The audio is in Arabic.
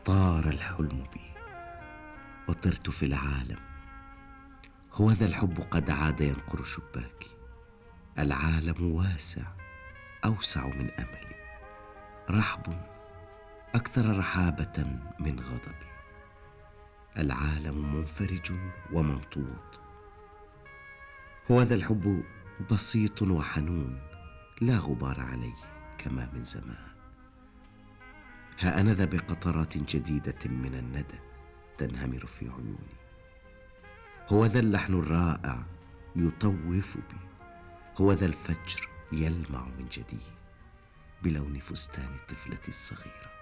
طار الحلم بي وطرت في العالم. هو ذا الحب قد عاد ينقر شباكي. العالم واسع أوسع من أملي، رحب أكثر رحابة من غضبي. العالم منفرج وممطوط. هو ذا الحب بسيط وحنون، لا غبار عليه كما من زمان. ها أنا ذا بقطرات جديدة من الندى تنهمر في عيوني. هو ذا اللحن الرائع يطوف بي. هو ذا الفجر يلمع من جديد بلون فستان الطفلة الصغيرة.